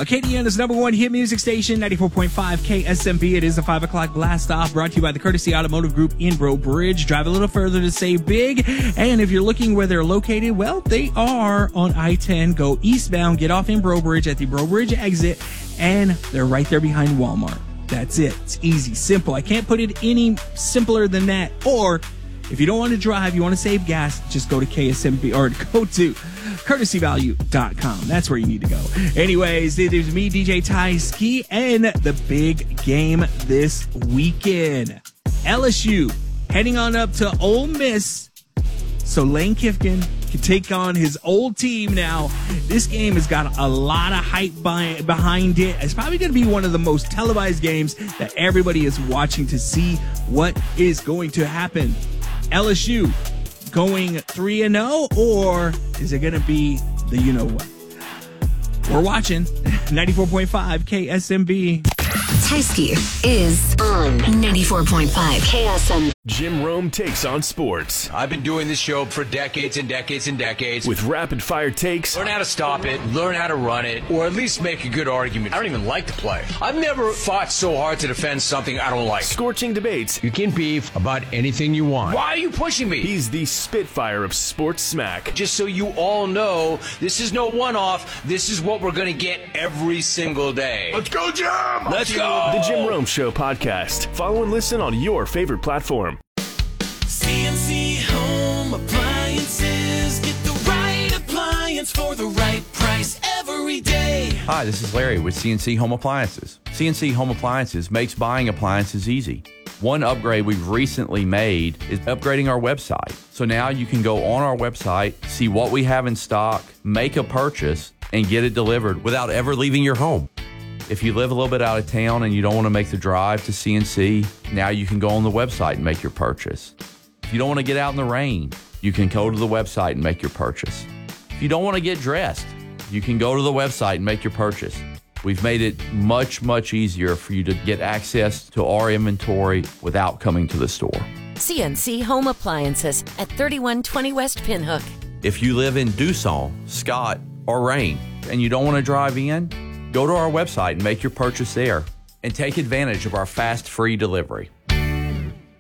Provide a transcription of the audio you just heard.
Acadiana's number one hit music station, 94.5 KSMB. It is the 5 o'clock blast off, brought to you by the Courtesy Automotive Group in Breaux Bridge. Drive a little further to save big. And if you're looking where they're located, well, they are on I-10. Go eastbound, get off in Breaux Bridge at the Breaux Bridge exit, and they're right there behind Walmart. That's it. It's easy, simple. I can't put it any simpler than that. Or if you don't want to drive, you want to save gas, just go to KSMB or go to courtesyvalue.com. That's where you need to go. Anyways, there's me, DJ Ty Ski, and the big game this weekend. LSU heading on up to Ole Miss so Lane Kiffin can take on his old team now. This game has got a lot of hype behind it. It's probably going to be one of the most televised games that everybody is watching to see what is going to happen. LSU going 3-0, or is it going to be the you-know-what? We're watching 94.5 KSMB. Tysky is on 94.5 KSM. Jim Rome takes on sports. I've been doing this show for decades and decades and decades. With rapid fire takes. Learn how to stop it, learn how to run it, or at least make a good argument. I don't even like to play. I've never fought so hard to defend something I don't like. Scorching debates. You can beef about anything you want. Why are you pushing me? He's the Spitfire of sports smack. Just so you all know, this is no one-off. This is what we're going to get every single day. Let's go, Jim! Let's go! The Jim Rome Show podcast. Follow and listen on your favorite platform. CNC Home Appliances. Get the right appliance for the right price every day. Hi, this is Larry with CNC Home Appliances. CNC Home Appliances makes buying appliances easy. One upgrade we've recently made is upgrading our website. So now you can go on our website, see what we have in stock, make a purchase, and get it delivered without ever leaving your home. If you live a little bit out of town and you don't want to make the drive to CNC, now you can go on the website and make your purchase. If you don't want to get out in the rain, you can go to the website and make your purchase. If you don't want to get dressed, you can go to the website and make your purchase. We've made it much, much easier for you to get access to our inventory without coming to the store. CNC Home Appliances at 3120 West Pinhook. If you live in Dusson, Scott, or Rain, and you don't want to drive in, go to our website and make your purchase there and take advantage of our fast, free delivery.